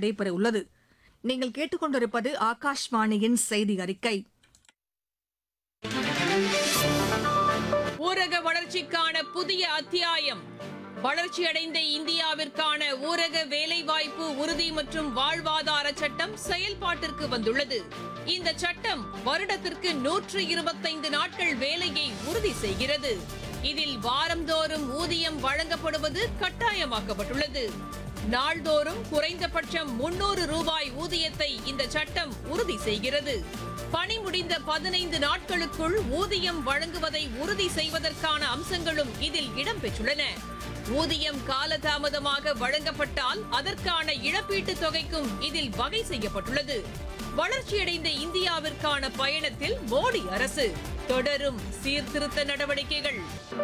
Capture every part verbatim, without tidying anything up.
நடைபெற உள்ளது. நீங்கள் கேட்டுக்கொண்டிருப்பது ஆகாஷ்வாணியின் செய்தி அறிக்கை. ஊரக வளர்ச்சிக்கான புதிய அத்தியாயம். வளர்ச்சியடைந்த இந்தியாவிற்கான ஊரக வேலைவாய்ப்பு உறுதி மற்றும் வாழ்வாதார சட்டம் செயல்பாட்டிற்கு வந்துள்ளது. இந்த சட்டம் வருடத்திற்கு நூற்று இருபத்தைந்து நாட்கள் வேலையை உறுதி செய்கிறது. இதில் வாரந்தோறும் ஊதியம் வழங்கப்படுவது கட்டாயமாக்கப்பட்டுள்ளது. நாள்தோறும் குறைந்தபட்சம் முன்னூறு ரூபாய் ஊதியத்தை இந்த சட்டம் உறுதி செய்கிறது. பணி முடிந்த பதினைந்து நாட்களுக்குள் ஊதியம் வழங்குவதை உறுதி செய்வதற்கான அம்சங்களும் இதில் இடம்பெற்றுள்ளன. ஊதியம் காலதாமதமாக வழங்கப்பட்டால் அதற்கான இழப்பீட்டுத் தொகைக்கும் இதில் வகை செய்யப்பட்டுள்ளது. வளர்ச்சியடைந்த இந்தியாவிற்கான பயணத்தில் மோடி அரசு தொடரும் சீர்திருத்த நடவடிக்கைகள்.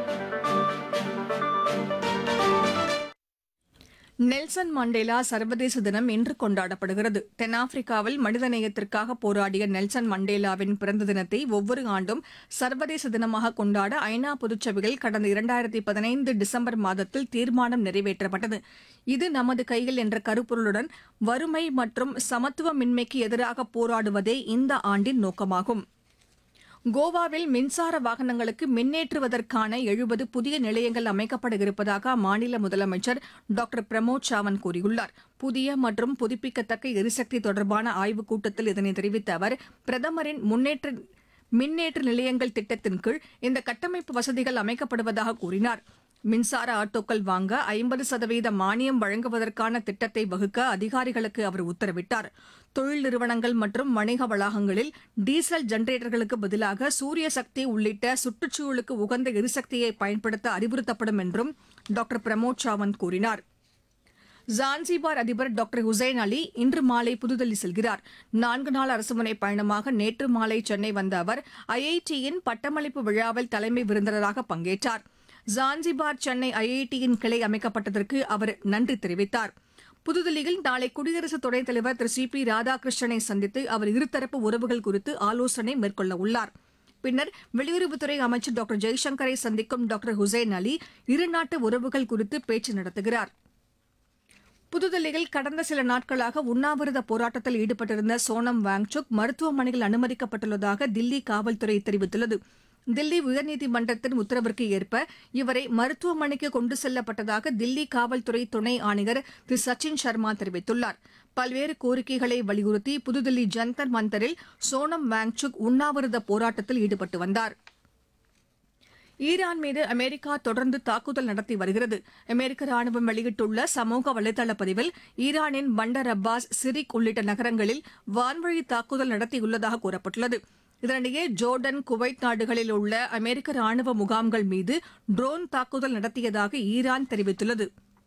நெல்சன் மண்டேலா சர்வதேச தினம் இன்று கொண்டாடப்படுகிறது. தென்னாப்பிரிக்காவில் மனிதநேயத்திற்காக போராடிய நெல்சன் மண்டேலாவின் பிறந்த தினத்தை ஒவ்வொரு ஆண்டும் சர்வதேச தினமாக கொண்டாட ஐநா பொதுச்சபையில் கடந்த இரண்டாயிரத்தி பதினைந்து டிசம்பர் மாதத்தில் தீர்மானம் நிறைவேற்றப்பட்டது. இது நமது கையில் என்ற கருப்பொருளுடன் வறுமை மற்றும் சமத்துவமின்மைக்கு எதிராக போராடுவதே இந்த ஆண்டின் நோக்கமாகும். கோவாவில் மின்சார வாகனங்களுக்கு மின்னேற்றுவதற்கான எழுபது புதிய நிலையங்கள் அமைக்கப்பட இருப்பதாக அம்மாநில முதலமைச்சர் டாக்டர் பிரமோத் சாவந்த் கூறியுள்ளார். புதிய மற்றும் புதுப்பிக்கத்தக்க எரிசக்தி தொடர்பான ஆய்வுக் கூட்டத்தில் இதனை தெரிவித்த அவர், பிரதமரின் முன்னேற்ற மின்னேற்ற நிலையங்கள் திட்டத்தின் கீழ் இந்த கட்டமைப்பு வசதிகள் அமைக்கப்படுவதாக கூறினார். மின்சார ஆட்டோக்கள் வாங்க ஐம்பது சதவீத மானியம் வழங்குவதற்கான திட்டத்தை வகுக்க அதிகாரிகளுக்கு அவர் உத்தரவிட்டார். தொழில் நிறுவனங்கள் மற்றும் வணிக வளாகங்களில் டீசல் ஜெனரேட்டர்களுக்கு பதிலாக சூரிய சக்தி உள்ளிட்ட சுற்றுச்சூழலுக்கு உகந்த எரிசக்தியை பயன்படுத்த அறிவுறுத்தப்படும் என்றும் டாக்டர் பிரமோத் சாவந்த் கூறினார். ஜான்சிபார் அதிபர் டாக்டர் ஹுசைன் அலி இன்று மாலை புதுதில்லி செல்கிறார். நான்கு நாள் அரசுமுறை பயணமாக நேற்று மாலை சென்னை வந்த அவர் ஐஐடியின் பட்டமளிப்பு விழாவில் தலைமை விருந்தினராக பங்கேற்றார். ஜான்சிபார் சென்னை ஐஐடியின் கிளை அமைக்கப்பட்டதற்கு அவர் நன்றி தெரிவித்தார். புதுதில்லியில் நாளை குடியரசு துணைத் தலைவர் திரு சி பி ராதாகிருஷ்ணனை சந்தித்து அவர் இருதரப்பு உறவுகள் குறித்து ஆலோசனை மேற்கொள்ள உள்ளார். பின்னர் வெளியுறவுத்துறை அமைச்சர் டாக்டர் ஜெய்சங்கரை சந்திக்கும் டாக்டர் ஹுசைன் அலி இருநாட்டு உறவுகள் குறித்து பேச்சு நடத்துகிறார். புதுதில்லியில் கடந்த சில நாட்களாக உண்ணாவிரத போராட்டத்தில் ஈடுபட்டிருந்த சோனம் வாங்சுக் மருத்துவமனையில் அனுமதிக்கப்பட்டுள்ளதாக தில்லி காவல்துறை தெரிவித்துள்ளது. தில்லி உயர்நீதிமன்றத்தின் உத்தரவிற்கு ஏற்ப இவரை மருத்துவமனைக்கு கொண்டு செல்லப்பட்டதாக தில்லி காவல்துறை துணை ஆணையர் திரு சச்சின் சர்மா தெரிவித்துள்ளார். பல்வேறு கோரிக்கைகளை வலியுறுத்தி புதுதில்லி ஜந்தர் மந்தரில் சோனம் வாங்சுக் உண்ணாவிரத போராட்டத்தில் ஈடுபட்டு வந்தார். ஈரான் மீது அமெரிக்கா தொடர்ந்து தாக்குதல் நடத்தி வருகிறது. அமெரிக்க ராணுவம் வெளியிட்டுள்ள சமூக வலைதள பதிவில் ஈரானின் பண்டர் அப்பாஸ், சிரிக் உள்ளிட்ட நகரங்களில் வான்வழி தாக்குதல் நடத்தியுள்ளதாக கூறப்பட்டுள்ளது. இதனிடையே ஜோர்டன், குவைத் நாடுகளில் உள்ள அமெரிக்க ராணுவ முகாம்கள் மீது ட்ரோன் தாக்குதல் நடத்தியதாக ஈரான் தெரிவித்துள்ளது.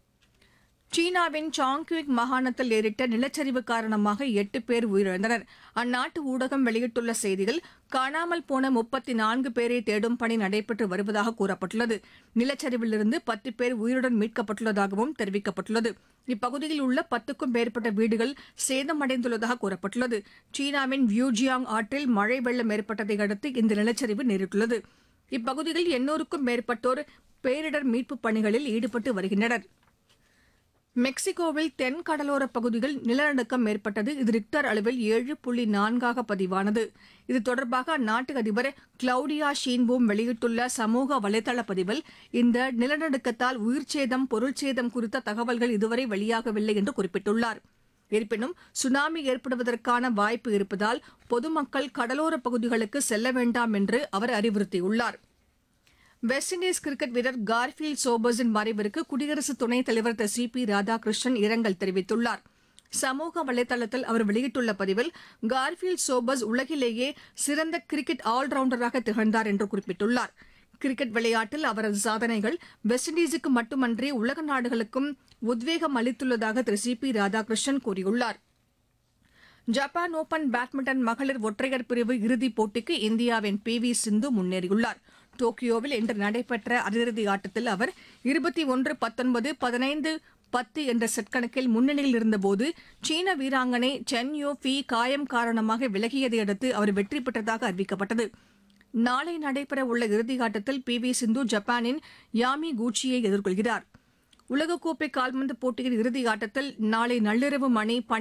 சீனாவின் சாங்க்யூக் மாகாணத்தில் நேரிட்ட நிலச்சரிவு காரணமாக எட்டு பேர் உயிரிழந்தனர். அந்நாட்டு ஊடகம் வெளியிட்டுள்ள செய்தியில் காணாமல் போன முப்பத்தி நான்கு பேரை தேடும் பணி நடைபெற்று வருவதாக கூறப்பட்டுள்ளது. நிலச்சரிவிலிருந்து பத்து பேர் உயிருடன் மீட்கப்பட்டுள்ளதாகவும் தெரிவிக்கப்பட்டுள்ளது. இப்பகுதியில் உள்ள பத்துக்கும் மேற்பட்ட வீடுகள் சேதமடைந்துள்ளதாக கூறப்பட்டுள்ளது. சீனாவின் வியூஜியாங் ஆற்றில் மழை வெள்ளம் ஏற்பட்டதை அடுத்து இந்த நிலச்சரிவு நேரிட்டுள்ளது. இப்பகுதியில் எண்ணூறுக்கும் மேற்பட்டோர் பேரிடர் மீட்புப் பணிகளில் ஈடுபட்டு வருகின்றனர். மெக்சிகோவில் தென் கடலோரப் பகுதியில் நிலநடுக்கம் ஏற்பட்டது. இது ரிக்டர் அளவில் ஏழு புள்ளி நான்காக பதிவானது. இது தொடர்பாக அந்நாட்டு அதிபர் கிளவுடியா ஷீன்பூம் வெளியிட்டுள்ள சமூக வலைதள பதிவில் இந்த நிலநடுக்கத்தால் உயிர்ச்சேதம், பொருள்சேதம் குறித்த தகவல்கள் இதுவரை வெளியாகவில்லை என்று குறிப்பிட்டுள்ளார். இருப்பினும் சுனாமி ஏற்படுவதற்கான வாய்ப்பு இருப்பதால் பொதுமக்கள் கடலோரப் பகுதிகளுக்கு செல்ல வேண்டாம் என்று அவர் அறிவுறுத்தியுள்ளார். வெஸ்ட் இண்டீஸ் கிரிக்கெட் வீரர் கார்ஃபீல்ட் சோபர்ஸின் மறைவிற்கு குடியரசு துணைத் தலைவர் திரு சி பி ராதாகிருஷ்ணன் இரங்கல் தெரிவித்துள்ளார். சமூக வலைதளத்தில் அவர் வெளியிட்டுள்ள பதிவில் கார்ஃபீல்ட் சோபர்ஸ் உலகிலேயே சிறந்த கிரிக்கெட் ஆல்ரவுண்டராக திகழ்ந்தார் என்று குறிப்பிட்டுள்ளார். கிரிக்கெட் விளையாட்டில் அவரது சாதனைகள் வெஸ்ட் இண்டீஸுக்கு மட்டுமன்றி உலக நாடுகளுக்கும் உத்வேகம் அளித்துள்ளதாக திரு சி பி ராதாகிருஷ்ணன் கூறியுள்ளார். ஜப்பான் ஓபன் பேட்மிண்டன் மகளிர் ஒற்றையர் பிரிவு இறுதிப் போட்டிக்கு இந்தியாவின் பி வி சிந்து முன்னேறியுள்ளார். டோக்கியோவில் இன்று நடைபெற்ற அரையிறுதி ஆட்டத்தில் அவர் இருபத்தி ஒன்று பத்தொன்பது பதினைந்து பத்து என்ற செட் கணக்கில் முன்னணியில் இருந்தபோது சீன வீராங்கனை சென் யோ ஃபி காயம் காரணமாக விலகியதை அடுத்து அவர் வெற்றி பெற்றதாக அறிவிக்கப்பட்டது. நாளை நடைபெறவுள்ள இறுதியாட்டத்தில் பி வி சிந்து ஜப்பானின் யாமி கூச்சியை எதிர்கொள்கிறார். உலகக்கோப்பை கால்பந்து போட்டியின் இறுதியாட்டத்தில் நாளை நள்ளிரவு மணி